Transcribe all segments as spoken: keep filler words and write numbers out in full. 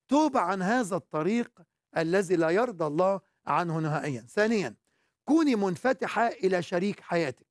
توب عن هذا الطريق الذي لا يرضى الله عنه نهائيا. ثانيا، كوني منفتحة إلى شريك حياتك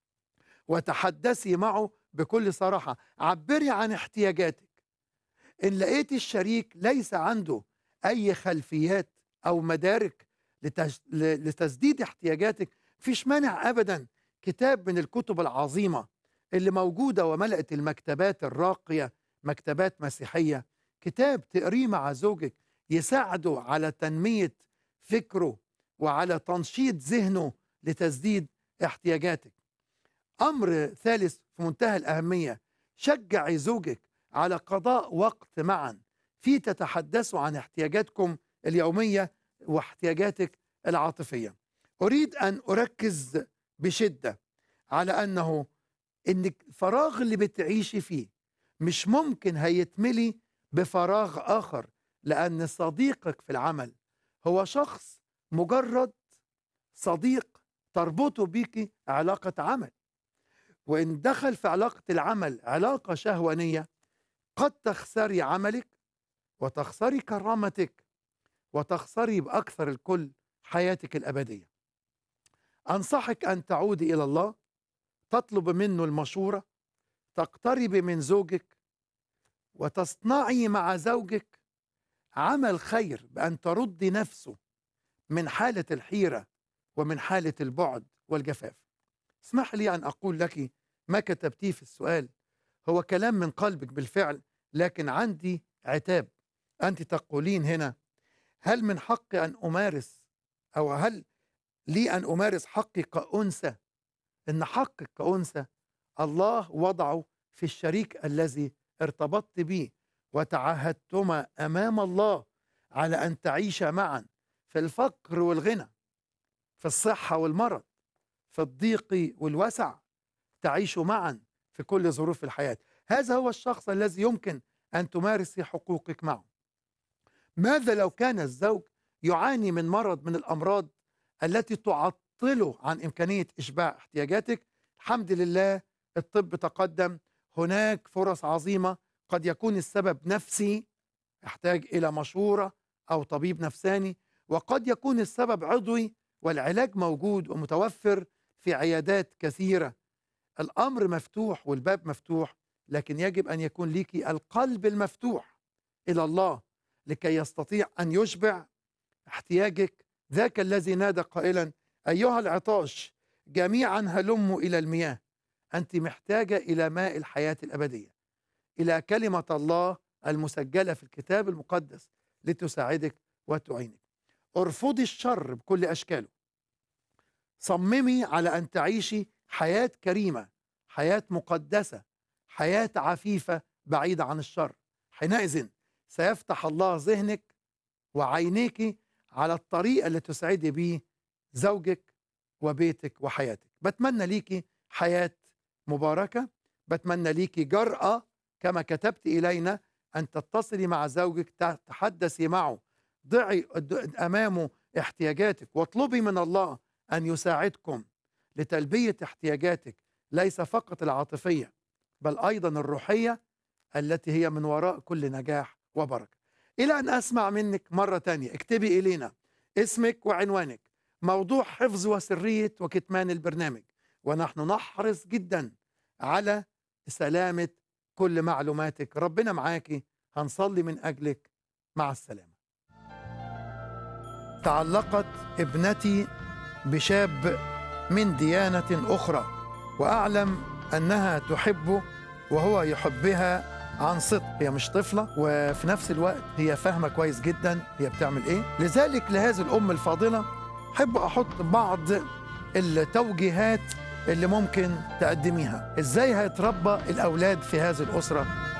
وتحدثي معه بكل صراحة. عبري عن احتياجاتك. إن لقيت الشريك ليس عنده أي خلفيات أو مدارك لتج... ل- لتسديد احتياجاتك، فيش مانع أبدا. كتاب من الكتب العظيمة اللي موجودة وملأت المكتبات الراقية، مكتبات مسيحية، كتاب تقريه مع زوجك يساعده على تنمية فكره وعلى تنشيط ذهنه لتسديد احتياجاتك. أمر ثالث في منتهى الأهمية، شجعي زوجك على قضاء وقت معا في تتحدثوا عن احتياجاتكم اليومية واحتياجاتك العاطفية. أريد أن أركز بشدة على أنه إنك الفراغ اللي بتعيشي فيه مش ممكن هيتملي بفراغ آخر، لأن صديقك في العمل هو شخص مجرد صديق تربطه بيكي علاقة عمل. وإن دخل في علاقة العمل علاقة شهوانية، قد تخسري عملك وتخسري كرامتك وتخسري بأكثر الكل حياتك الأبدية. أنصحك أن تعودي إلى الله، تطلب منه المشورة، تقتربي من زوجك وتصنعي مع زوجك عمل خير بأن تردي نفسه من حالة الحيرة ومن حالة البعد والجفاف. اسمح لي أن أقول لك ما كتبتيه في السؤال هو كلام من قلبك بالفعل، لكن عندي عتاب. أنت تقولين هنا: هل من حقي أن أمارس، أو هل لي أن أمارس حقي كأنثى؟ إن حقك كأنثى الله وضعه في الشريك الذي ارتبطت به، وتعهدتما أمام الله على أن تعيشا معا في الفقر والغنى، في الصحة والمرض، في الضيق والوسع، تعيشوا معا في كل ظروف الحياة. هذا هو الشخص الذي يمكن أن تمارسي حقوقك معه. ماذا لو كان الزوج يعاني من مرض من الأمراض التي تعطله عن إمكانية إشباع احتياجاتك؟ الحمد لله الطب تقدم، هناك فرص عظيمة. قد يكون السبب نفسي، يحتاج إلى مشورة أو طبيب نفساني، وقد يكون السبب عضوي، والعلاج موجود ومتوفر في عيادات كثيرة. الأمر مفتوح والباب مفتوح، لكن يجب أن يكون لك القلب المفتوح إلى الله لكي يستطيع أن يشبع احتياجك. ذاك الذي نادى قائلا: أيها العطاش جميعا هلموا إلى المياه. أنت محتاجة إلى ماء الحياة الأبدية، إلى كلمة الله المسجلة في الكتاب المقدس لتساعدك وتعينك. ارفضي الشر بكل أشكاله، صممي على أن تعيشي حياة كريمة، حياة مقدسة، حياة عفيفة بعيدة عن الشر. حينئذ سيفتح الله ذهنك وعينيك على الطريقة اللي تسعدي به زوجك وبيتك وحياتك. بتمنى ليكي حياة مباركة، بتمنى ليكي جرأة كما كتبت إلينا أن تتصلي مع زوجك، تتحدثي معه، ضعي أمامه احتياجاتك، واطلبي من الله أن يساعدكم لتلبية احتياجاتك، ليس فقط العاطفية بل أيضا الروحية التي هي من وراء كل نجاح وبركة. إلى أن أسمع منك مرة تانية، اكتبي إلينا اسمك وعنوانك، موضوع حفظ وسرية وكتمان البرنامج، ونحن نحرص جدا على سلامة كل معلوماتك. ربنا معاكي، هنصلي من أجلك. مع السلامة. تعلقت ابنتي بشاب من ديانة أخرى، وأعلم أنها تحبه وهو يحبها عن صدق. هي مش طفلة، وفي نفس الوقت هي فاهمة كويس جدا هي بتعمل إيه. لذلك لهذه الأم الفاضلة حب أحط بعض التوجيهات اللي ممكن تقدميها. إزاي هيتربى الأولاد في هذه الأسرة؟